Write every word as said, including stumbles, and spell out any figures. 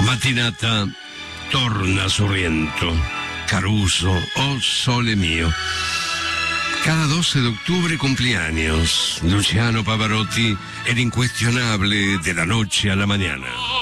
Mattinata torna a Sorrento, Caruso, oh sole mio. Cada doce de octubre cumpleaños. Luciano Pavarotti, el incuestionable de la noche a la mañana.